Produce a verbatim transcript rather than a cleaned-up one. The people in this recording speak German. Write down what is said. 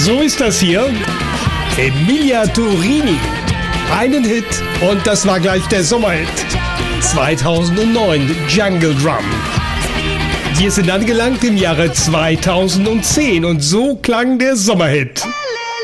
So ist das hier. Emilia Turini. Einen Hit und das war gleich der Sommerhit. zweitausendneun, Jungle Drum. Wir sind angelangt im Jahre zweitausendzehn und so klang der Sommerhit.